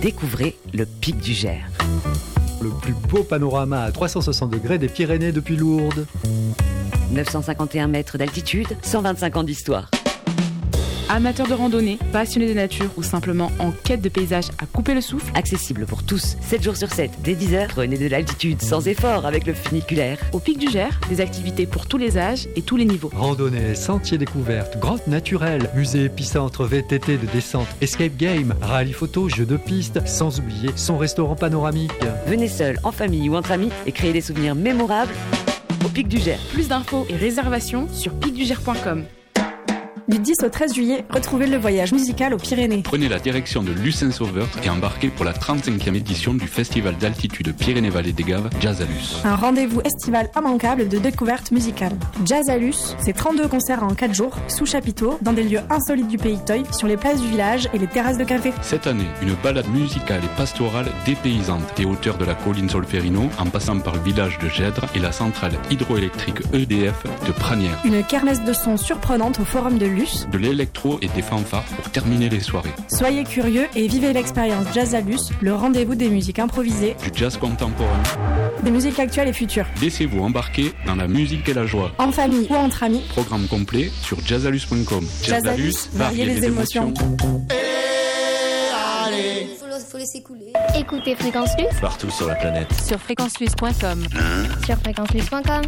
découvrez le pic du Gers. Le plus beau panorama à 360 degrés des Pyrénées depuis Lourdes. 951 mètres d'altitude, 125 ans d'histoire. Amateurs de randonnée, passionnés de nature ou simplement en quête de paysages à couper le souffle. Accessible pour tous, 7 jours sur 7, dès 10h, prenez de l'altitude sans effort avec le funiculaire. Au pic du Gers, des activités pour tous les âges et tous les niveaux. Randonnée, sentiers découvertes, grottes naturelles, musée, épicentre, VTT de descente, escape game, rallye photo, jeux de piste, sans oublier son restaurant panoramique. Venez seul, en famille ou entre amis et créez des souvenirs mémorables au pic du Gers. Plus d'infos et réservations sur picdugers.com. Du 10 au 13 juillet, retrouvez le voyage musical aux Pyrénées. Prenez la direction de Lucin Sauveur et embarquez pour la 35e édition du Festival d'altitude Pyrénées-Vallée des Gaves, Jazzalus. Un rendez-vous estival immanquable de découverte musicale. Jazzalus, c'est 32 concerts en 4 jours, sous chapiteau, dans des lieux insolites du Pays Toy, sur les places du village et les terrasses de café. Cette année, une balade musicale et pastorale dépaysante des hauteurs de la colline Solferino, en passant par le village de Gèdre et la centrale hydroélectrique EDF de Pranières. Une kermesse de sons surprenante au Forum de de l'électro et des fanfares pour terminer les soirées. Soyez curieux et vivez l'expérience Jazzalus, le rendez-vous des musiques improvisées, du jazz contemporain, des musiques actuelles et futures. Laissez-vous embarquer dans la musique et la joie. En famille ou entre amis. Programme complet sur jazzalus.com. Jazzalus, variez les émotions. Faut laisser couler. Écoutez Fréquence Luce partout sur la planète. Sur fréquenceluce.com. Sur fréquenceluce.com.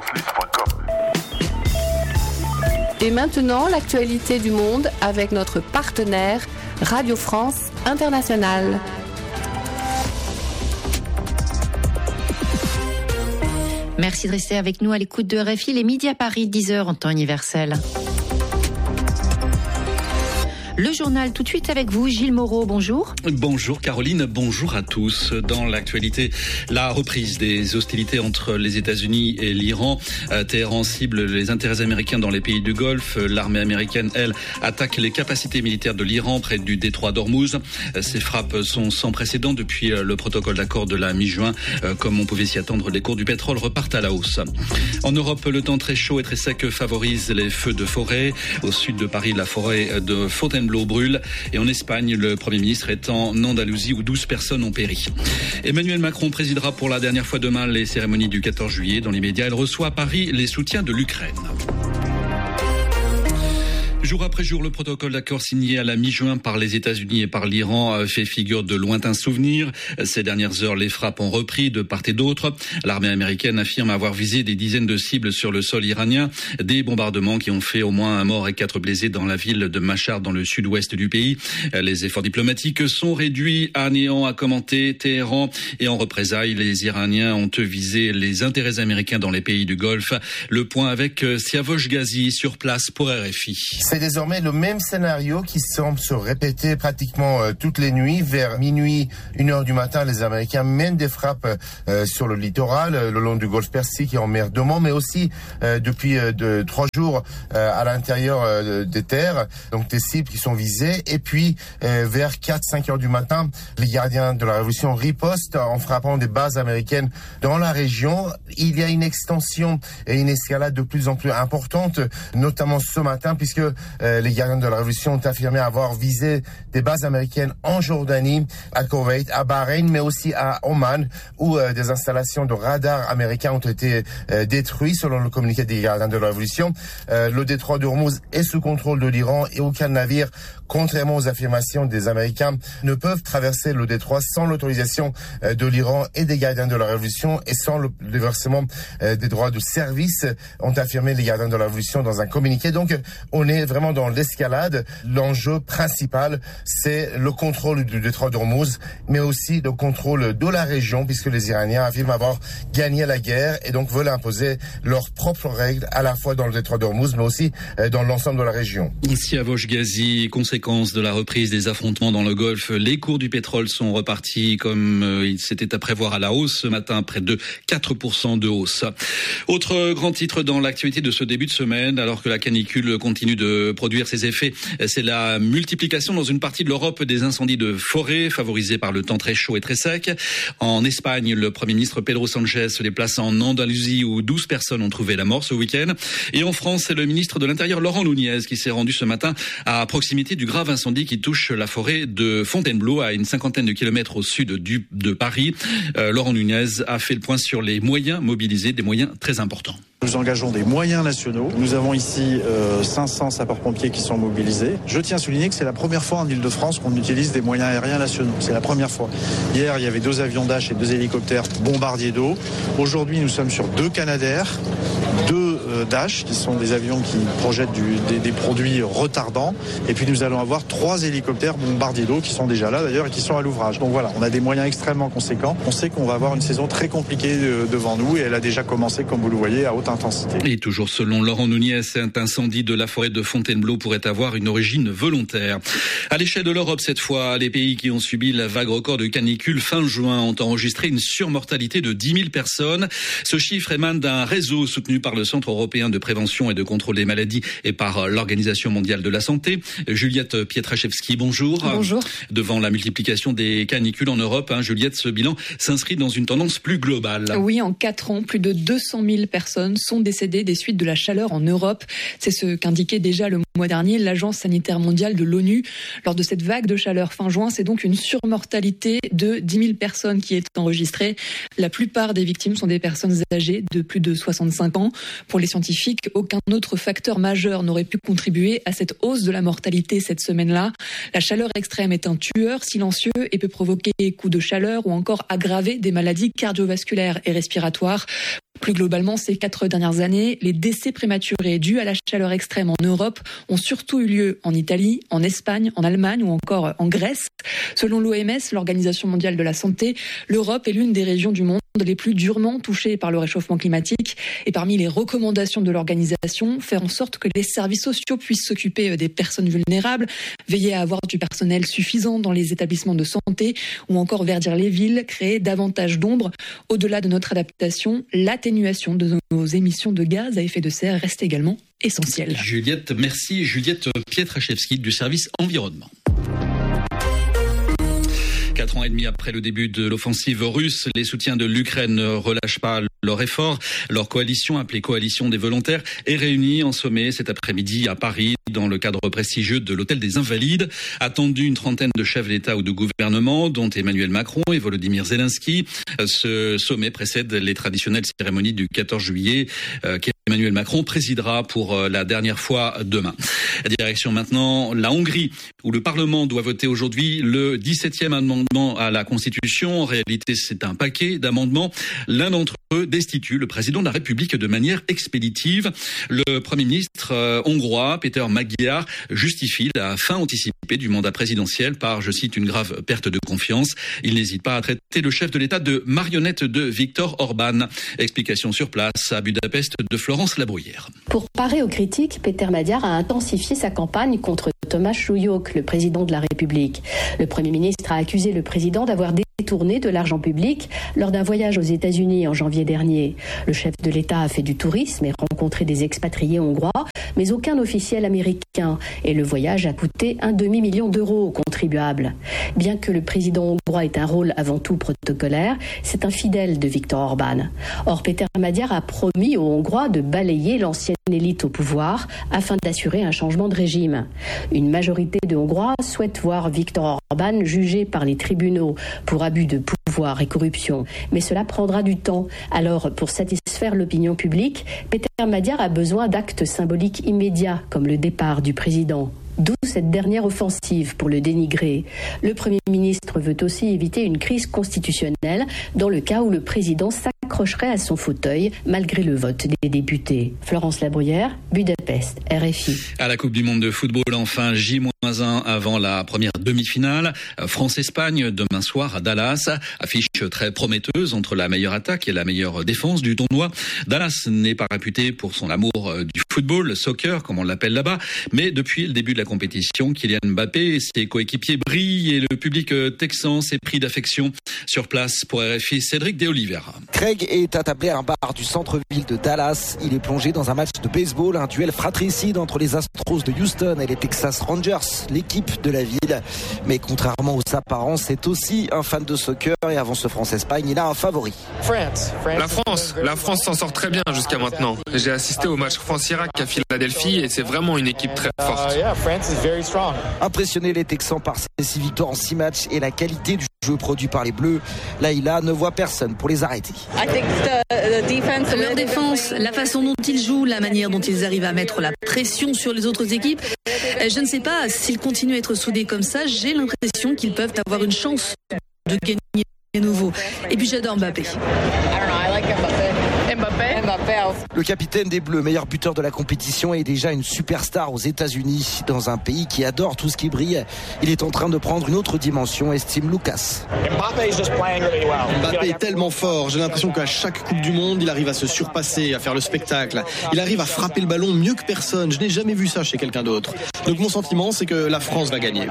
Et maintenant, l'actualité du monde avec notre partenaire Radio France Internationale. Merci de rester avec nous à l'écoute de RFI, les midis à Paris, 10h en temps universel. Le journal tout de suite avec vous, Gilles Moreau, bonjour. Bonjour Caroline, bonjour à tous. Dans l'actualité, la reprise des hostilités entre les États-Unis et l'Iran. Téhéran cible les intérêts américains dans les pays du Golfe. L'armée américaine, elle, attaque les capacités militaires de l'Iran près du détroit d'Ormuz. Ces frappes sont sans précédent depuis le protocole d'accord de la mi-juin. Comme on pouvait s'y attendre, les cours du pétrole repartent à la hausse. En Europe, le temps très chaud et très sec favorise les feux de forêt. Au sud de Paris, la forêt de Fontainebleau brûle. Et en Espagne, le Premier ministre est en Andalousie où 12 personnes ont péri. Emmanuel Macron présidera pour la dernière fois demain les cérémonies du 14 juillet. Dans les médias, elle reçoit à Paris les soutiens de l'Ukraine. Jour après jour, le protocole d'accord signé à la mi-juin par les États-Unis et par l'Iran fait figure de lointains souvenirs. Ces dernières heures, les frappes ont repris de part et d'autre. L'armée américaine affirme avoir visé des dizaines de cibles sur le sol iranien. Des bombardements qui ont fait au moins un mort et 4 blessés dans la ville de Mashhad, dans le sud-ouest du pays. Les efforts diplomatiques sont réduits à néant, a commenté Téhéran. Et en représailles, les Iraniens ont visé les intérêts américains dans les pays du Golfe. Le point avec Siavosh Ghazi sur place pour RFI. C'est désormais le même scénario qui semble se répéter pratiquement toutes les nuits. Vers minuit, 1h du matin, les Américains mènent des frappes sur le littoral, le long du golfe Persique et en mer d'Oman, mais aussi depuis 3 jours à l'intérieur des terres, donc des cibles qui sont visées. Et puis, vers 4-5 heures du matin, les gardiens de la Révolution ripostent en frappant des bases américaines dans la région. Il y a une extension et une escalade de plus en plus importante, notamment ce matin, puisque les gardiens de la Révolution ont affirmé avoir visé des bases américaines en Jordanie, à Koweït, à Bahreïn, mais aussi à Oman, où des installations de radars américains ont été détruites, selon le communiqué des gardiens de la Révolution. Le détroit d'Ormuz est sous contrôle de l'Iran et aucun navire, contrairement aux affirmations des Américains, ne peuvent traverser le détroit sans l'autorisation de l'Iran et des gardiens de la Révolution et sans le déversement des droits de service, ont affirmé les gardiens de la Révolution dans un communiqué. Donc, on est vraiment dans l'escalade. L'enjeu principal, c'est le contrôle du détroit d'Ormuz, mais aussi le contrôle de la région, puisque les Iraniens affirment avoir gagné la guerre et donc veulent imposer leurs propres règles, à la fois dans le détroit d'Ormuz, mais aussi dans l'ensemble de la région. Siavosh Ghazi, conséquence de la reprise des affrontements dans le Golfe, les cours du pétrole sont repartis comme il s'était à prévoir à la hausse ce matin, près de 4% de hausse. Autre grand titre dans l'actualité de ce début de semaine, alors que la canicule continue de de produire ses effets, c'est la multiplication dans une partie de l'Europe des incendies de forêt, favorisés par le temps très chaud et très sec. En Espagne, le Premier ministre Pedro Sánchez se déplace en Andalousie où 12 personnes ont trouvé la mort ce week-end. Et en France, c'est le ministre de l'Intérieur Laurent Nunez qui s'est rendu ce matin à proximité du grave incendie qui touche la forêt de Fontainebleau à une 50aine de kilomètres au sud de Paris. Laurent Nunez a fait le point sur les moyens mobilisés, des moyens très importants. Nous engageons des moyens nationaux. Nous avons ici 500 sapeurs-pompiers qui sont mobilisés. Je tiens à souligner que c'est la première fois en Ile-de-France qu'on utilise des moyens aériens nationaux. C'est la première fois. Hier, il y avait 2 avions Dash et 2 hélicoptères bombardiers d'eau. Aujourd'hui, nous sommes sur 2 Canadair, 2 Dash, qui sont des avions qui projettent des produits retardants. Et puis nous allons avoir 3 hélicoptères bombardiers d'eau qui sont déjà là d'ailleurs et qui sont à l'ouvrage. Donc voilà, on a des moyens extrêmement conséquents. On sait qu'on va avoir une saison très compliquée devant nous et elle a déjà commencé, comme vous le voyez, à haute intensité. Et toujours selon Laurent Nunez, cet incendie de la forêt de Fontainebleau pourrait avoir une origine volontaire. À l'échelle de l'Europe cette fois, les pays qui ont subi la vague record de canicule fin juin ont enregistré une surmortalité de 10 000 personnes. Ce chiffre émane d'un réseau soutenu par le Centre européen de prévention et de contrôle des maladies et par l'Organisation mondiale de la santé. Juliette Pietraszewski, bonjour. Bonjour. Devant la multiplication des canicules en Europe, Juliette, ce bilan s'inscrit dans une tendance plus globale. Oui, en 4 ans, plus de 200 000 personnes sont décédées des suites de la chaleur en Europe. C'est ce qu'indiquait déjà le mois dernier l'Agence sanitaire mondiale de l'ONU. Lors de cette vague de chaleur fin juin, c'est donc une surmortalité de 10 000 personnes qui est enregistrée. La plupart des victimes sont des personnes âgées de plus de 65 ans. Pour les scientifiques, aucun autre facteur majeur n'aurait pu contribuer à cette hausse de la mortalité cette semaine-là. La chaleur extrême est un tueur silencieux et peut provoquer coups de chaleur ou encore aggraver des maladies cardiovasculaires et respiratoires. Plus globalement, ces 4 dernières années, les décès prématurés dus à la chaleur extrême en Europe ont surtout eu lieu en Italie, en Espagne, en Allemagne ou encore en Grèce. Selon l'OMS, l'Organisation mondiale de la santé, l'Europe est l'une des régions du monde les plus durement touchées par le réchauffement climatique. Et parmi les recommandations de l'organisation, faire en sorte que les services sociaux puissent s'occuper des personnes vulnérables, veiller à avoir du personnel suffisant dans les établissements de santé ou encore verdir les villes, créer davantage d'ombre. Au-delà de notre adaptation, l'atténuation de nos émissions de gaz à effet de serre reste également essentielle. Juliette, merci. Juliette Pietraszewski du service environnement. 4 ans et demi après le début de l'offensive russe, les soutiens de l'Ukraine ne relâchent pas leur effort. Leur coalition, appelée Coalition des volontaires, est réunie en sommet cet après-midi à Paris, dans le cadre prestigieux de l'Hôtel des Invalides. Attendu une trentaine de chefs d'État ou de gouvernement, dont Emmanuel Macron et Volodymyr Zelensky. Ce sommet précède les traditionnelles cérémonies du 14 juillet qu'Emmanuel Macron présidera pour la dernière fois demain. Direction maintenant la Hongrie, où le Parlement doit voter aujourd'hui le 17e amendement à la Constitution. En réalité, c'est un paquet d'amendements. L'un d'entre eux destitue le président de la République de manière expéditive. Le Premier ministre hongrois, Péter Magyar, justifie la fin anticipée du mandat présidentiel par, je cite, une grave perte de confiance. Il n'hésite pas à traiter le chef de l'État de marionnette de Viktor Orban. Explication sur place à Budapest de Florence Labruyère. Pour parer aux critiques, Péter Magyar a intensifié sa campagne contre Thomas Chouyoc, le président de la République. Le Premier ministre a accusé le président d'avoir détourné de l'argent public lors d'un voyage aux États-Unis en janvier dernier. Le chef de l'État a fait du tourisme et rencontré des expatriés hongrois, mais aucun officiel américain. Et le voyage a coûté 1,5 million d'euros aux contribuables. Bien que le président hongrois ait un rôle avant tout protocolaire, c'est un fidèle de Viktor Orban. Or, Péter Magyar a promis aux Hongrois de balayer l'ancienne élite au pouvoir afin d'assurer un changement de régime. Une majorité de Hongrois souhaite voir Viktor Orban jugé par les tribunaux pour abus de pouvoir et corruption. Mais cela prendra du temps. Alors, pour satisfaire l'opinion publique, Péter Magyar a besoin d'actes symboliques immédiats, comme le départ du président. D'où cette dernière offensive pour le dénigrer. Le Premier ministre veut aussi éviter une crise constitutionnelle dans le cas où le président s'accrocherait à son fauteuil malgré le vote des députés. Florence Labruyère, Budapest, RFI. À la Coupe du Monde de football, enfin, J-1 avant la première demi-finale. France-Espagne, demain soir à Dallas. Affiche très prometteuse entre la meilleure attaque et la meilleure défense du tournoi. Dallas n'est pas réputé pour son amour du football, le soccer, comme on l'appelle là-bas. Mais depuis le début de la compétition, Kylian Mbappé et ses coéquipiers brillent et le public texan s'est pris d'affection. Sur place pour RFI, Cédric De Oliveira. Craig Greg est attablé à un bar du centre-ville de Dallas. Il est plongé dans un match de baseball, un duel fratricide entre les Astros de Houston et les Texas Rangers, l'équipe de la ville. Mais contrairement aux apparences, c'est aussi un fan de soccer et avant ce France-Espagne, il a un favori. La France s'en sort très bien jusqu'à maintenant. J'ai assisté au match France-Irak à Philadelphie et c'est vraiment une équipe très forte. Impressionner les Texans par ses 6 victoires en 6 matchs et la qualité du jeu produit par les Bleus, Laïla ne voit personne pour les arrêter. Leur défense, la façon dont ils jouent, la manière dont ils arrivent à mettre la pression sur les autres équipes, je ne sais pas, s'ils continuent à être soudés comme ça, j'ai l'impression qu'ils peuvent avoir une chance de gagner à nouveau. Et puis j'adore Mbappé. Le capitaine des Bleus, meilleur buteur de la compétition, est déjà une superstar aux États-Unis. Dans un pays qui adore tout ce qui brille, il est en train de prendre une autre dimension, estime Lucas. Mbappé est tellement fort, j'ai l'impression qu'à chaque Coupe du Monde, il arrive à se surpasser, à faire le spectacle. Il arrive à frapper le ballon mieux que personne. Je n'ai jamais vu ça chez quelqu'un d'autre. Donc mon sentiment, c'est que la France va gagner.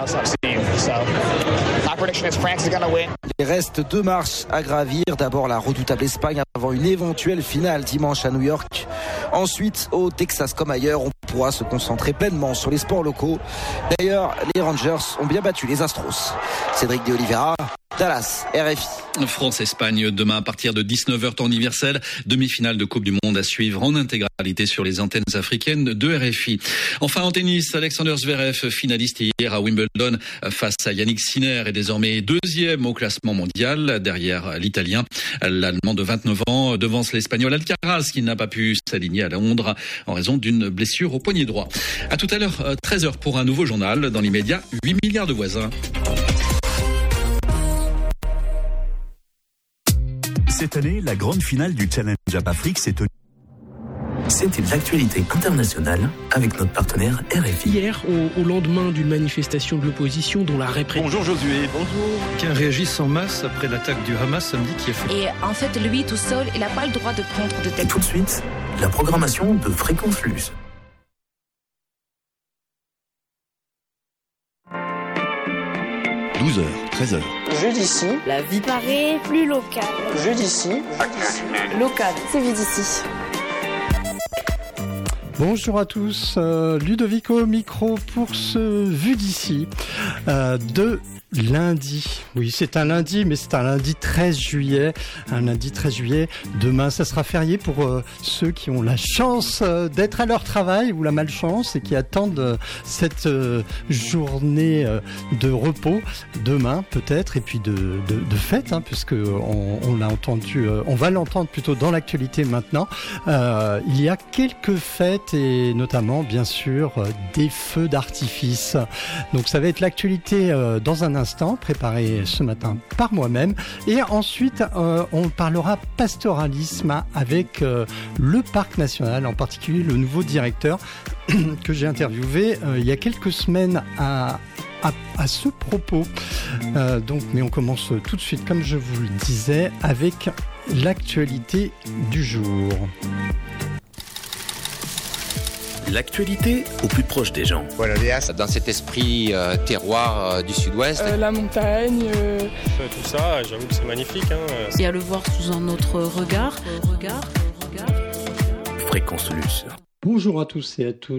Il reste 2 marches à gravir. D'abord la redoutable Espagne avant une éventuelle finale dimanche à New York. Ensuite, au Texas comme ailleurs, on pourra se concentrer pleinement sur les sports locaux. D'ailleurs, les Rangers ont bien battu les Astros. Cédric de Oliveira, Dallas, RFI. France-Espagne demain à partir de 19h temps universel. Demi-finale de Coupe du Monde à suivre en intégralité sur les antennes africaines de RFI. Enfin en tennis, Alexander Zverev, finaliste hier à Wimbledon face à Yannick Sinner, est désormais 2e au classement mondial derrière l'Italien. L'Allemand de 29 ans devance l'Espagnol Alcaraz qui n'a pas pu s'aligner à Londres en raison d'une blessure au poignet droit. À tout à l'heure, 13h pour un nouveau journal. Dans l'immédiat, 8 milliards de voisins. Cette année, la grande finale du Challenge Up Afrique s'est tenue. C'était l'actualité internationale avec notre partenaire RFI. Hier, au lendemain d'une manifestation de l'opposition dont la répression... Bonjour Josué. Bonjour. Qui réagissent en masse après l'attaque du Hamas samedi qui a fait... Et en fait, lui tout seul, il n'a pas le droit de prendre de tête. Tout de suite, la programmation de Fréquence Luce. 12h, 13h. Jeu d'ici. La vie paraît plus locale. Jeu d'ici. Local, c'est vu d'ici. Bonjour à tous, Ludovico micro pour ce Vu d'ici de lundi. Oui, c'est un lundi, mais c'est un lundi 13 juillet. Un lundi 13 juillet. Demain, ça sera férié pour ceux qui ont la chance d'être à leur travail ou la malchance et qui attendent cette journée de repos. Demain, peut-être, et puis de fête, hein, puisque on l'a entendu, on va l'entendre plutôt dans l'actualité maintenant. Il y a quelques fêtes et notamment, bien sûr, des feux d'artifice. Donc, ça va être l'actualité dans un instant, préparé ce matin par moi-même. Et ensuite, on parlera pastoralisme avec le Parc National, en particulier le nouveau directeur que j'ai interviewé il y a quelques semaines à ce propos. Mais on commence tout de suite, comme je vous le disais, avec l'actualité du jour. L'actualité au plus proche des gens. Voilà, dans cet esprit terroir du sud-ouest. La montagne. Tout ça, j'avoue que c'est magnifique. Et à le voir sous un autre regard. Fréquence Luce. Bonjour à tous et à toutes.